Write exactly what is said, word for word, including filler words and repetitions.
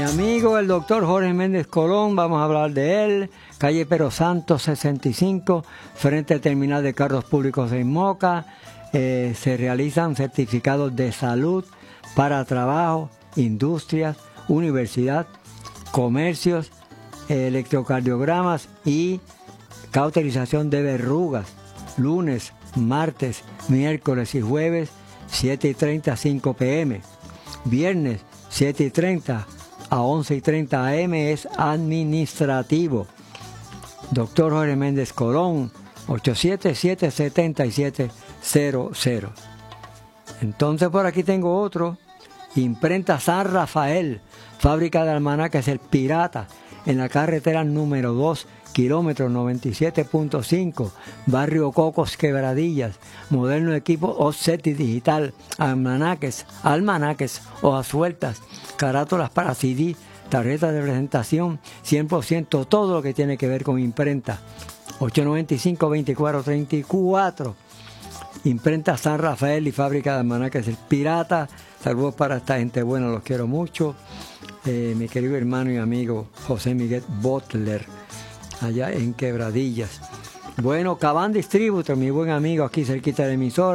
amigo el doctor Jorge Méndez Colón, vamos a hablar de él. Calle Pero Santos sesenta y cinco, frente al terminal de carros públicos en Moca. Eh, se realizan certificados de salud para trabajo, industrias, universidad, comercios, eh, electrocardiogramas y cauterización de verrugas. Lunes, martes, miércoles y jueves, siete y treinta a cinco pe eme. Viernes, siete y treinta a once y treinta a eme es administrativo. Doctor Jorge Méndez Colón, ocho siete siete, siete siete cero cero. Entonces por aquí tengo otro. Imprenta San Rafael, fábrica de almanaques El Pirata, en la carretera número dos, kilómetro noventa y siete punto cinco, barrio Cocos, Quebradillas. Moderno equipo offset y digital, almanaques, almanaques, hojas sueltas, carátulas para ce de, tarjetas de presentación, cien por ciento todo lo que tiene que ver con imprenta. ocho nueve cinco, veinticuatro treinta y cuatro. Imprenta San Rafael y fábrica de almanaques El Pirata. Saludos para esta gente buena, los quiero mucho. Eh, mi querido hermano y amigo José Miguel Butler, allá en Quebradillas. Bueno, Cabán Distributor, mi buen amigo aquí cerquita del emisor.